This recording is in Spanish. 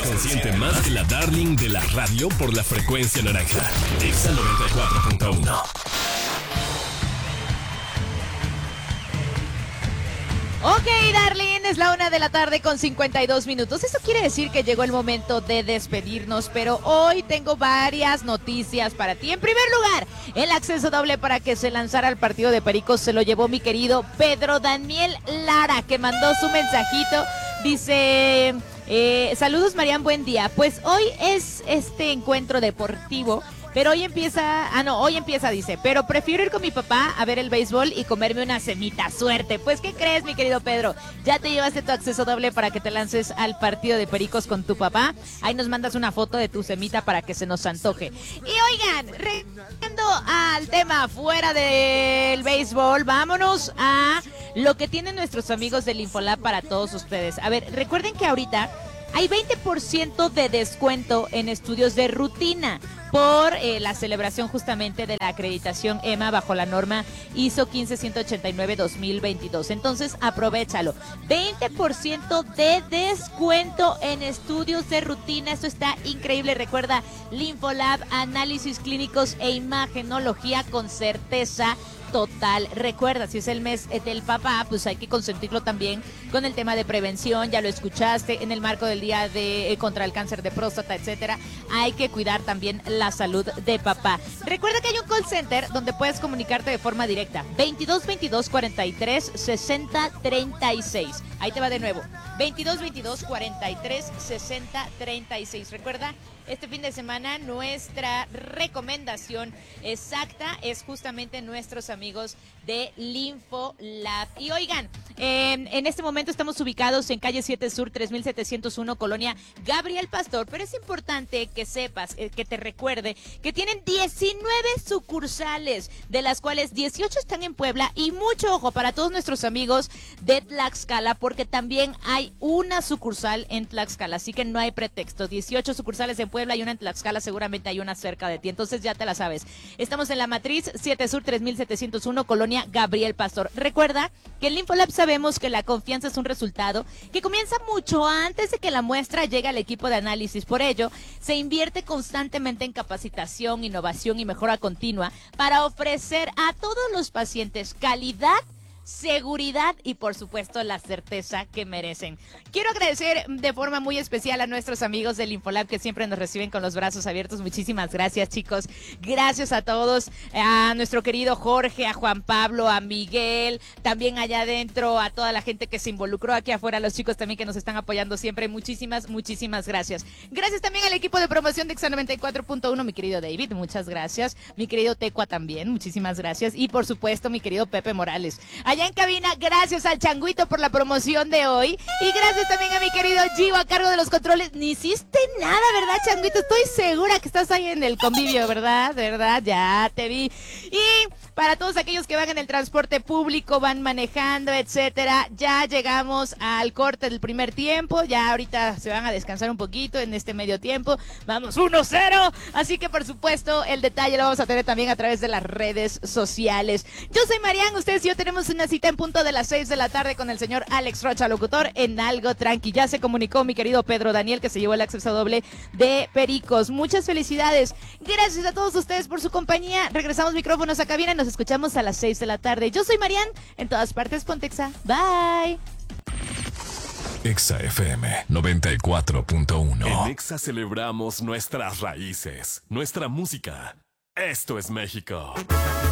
consiente más que la darling de la radio por la frecuencia naranja. Exa 94.1. Ok, darling, es la 1:00 con 52 minutos. Eso quiere decir que llegó el momento de despedirnos, pero hoy tengo varias noticias para ti. En primer lugar, el acceso doble para que se lanzara al partido de Pericos se lo llevó mi querido Pedro Daniel Lara, que mandó su mensajito. Dice, saludos Marian, buen día. Pues hoy es este encuentro deportivo. Pero hoy empieza, dice, pero prefiero ir con mi papá a ver el béisbol y comerme una semita, suerte. Pues, ¿qué crees, mi querido Pedro? Ya te llevaste tu acceso doble para que te lances al partido de Pericos con tu papá. Ahí nos mandas una foto de tu semita para que se nos antoje. Y oigan, regresando al tema fuera del béisbol, vámonos a lo que tienen nuestros amigos del Infolab para todos ustedes. A ver, recuerden que ahorita hay 20% de descuento en estudios de rutina por la celebración justamente de la acreditación EMA bajo la norma ISO 15189-2022. Entonces, aprovéchalo. 20% de descuento en estudios de rutina. Esto está increíble. Recuerda, Linfolab, análisis clínicos e imagenología con certeza total. Recuerda, si es el mes del papá, pues hay que consentirlo también con el tema de prevención. Ya lo escuchaste en el marco del día de contra el cáncer de próstata, etcétera. Hay que cuidar también la salud de papá. Recuerda que hay un call center donde puedes comunicarte de forma directa. 22 22 43 60 36. Ahí te va de nuevo. 22 22 43 60 36. Recuerda, este fin de semana nuestra recomendación exacta es justamente nuestros amigos de Linfolab. Y oigan, en este momento estamos ubicados en calle 7 Sur 3701, Colonia Gabriel Pastor, pero es importante que sepas, que te recuerde que tienen 19 sucursales, de las cuales 18 están en Puebla, y mucho ojo para todos nuestros amigos de Tlaxcala, porque también hay una sucursal en Tlaxcala, así que no hay pretexto. 18 sucursales en Puebla y una en Tlaxcala, seguramente hay una cerca de ti, entonces ya te la sabes. Estamos en la matriz 7 Sur 3701, Colonia Gabriel Pastor. Recuerda que en Linfolab sabemos que la confianza es un resultado que comienza mucho antes de que la muestra llegue al equipo de análisis. Por ello, se invierte constantemente en capacitación, innovación y mejora continua para ofrecer a todos los pacientes calidad, seguridad y por supuesto la certeza que merecen. Quiero agradecer de forma muy especial a nuestros amigos del Infolab que siempre nos reciben con los brazos abiertos. Muchísimas gracias, chicos. Gracias a todos, a nuestro querido Jorge, a Juan Pablo, a Miguel, también allá adentro, a toda la gente que se involucró aquí afuera, a los chicos también que nos están apoyando siempre. Muchísimas gracias. Gracias también al equipo de promoción de Exa 94.1, mi querido David, muchas gracias. Mi querido Tecua también, muchísimas gracias. Y por supuesto, mi querido Pepe Morales. Allá en cabina, gracias al Changuito por la promoción de hoy. Y gracias también a mi querido Gio a cargo de los controles. Ni hiciste nada, ¿verdad, Changuito? Estoy segura que estás ahí en el convivio, ¿verdad? Ya te vi. Y para todos aquellos que van en el transporte público, van manejando, etcétera, ya llegamos al corte del primer tiempo. Ya ahorita se van a descansar un poquito en este medio tiempo. Vamos 1-0. Así que, por supuesto, el detalle lo vamos a tener también a través de las redes sociales. Yo soy Marian, ustedes y yo tenemos una cita en punto de las 6 de la tarde con el señor Alex Rocha, locutor en Algo Tranqui. Ya se comunicó mi querido Pedro Daniel, que se llevó el acceso doble de Pericos. Muchas felicidades. Gracias a todos ustedes por su compañía. Regresamos micrófonos a cabina y nos escuchamos a las 6 de la tarde. Yo soy Marian, en todas partes ponte Exa. Bye. Exa FM 94.1. En Exa celebramos nuestras raíces, nuestra música. Esto es México.